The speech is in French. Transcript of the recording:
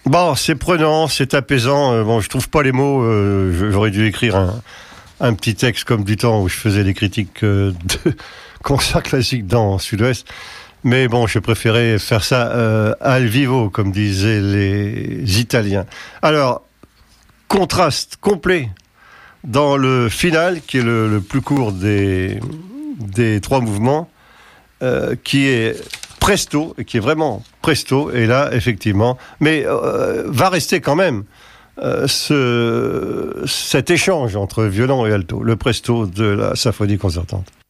Bon, c'est prenant, c'est apaisant. Bon, je trouve pas les mots. J'aurais dû écrire un petit texte comme du temps où je faisais des critiques de concerts classiques dans Sud-Ouest. Mais bon, j'ai préféré faire ça al vivo, comme disaient les Italiens. Alors, contraste complet dans le final, qui est le plus court des trois mouvements, qui est presto, et qui est vraiment presto, et là, effectivement, mais va rester quand même cet échange entre violon et alto, le presto de la symphonie concertante.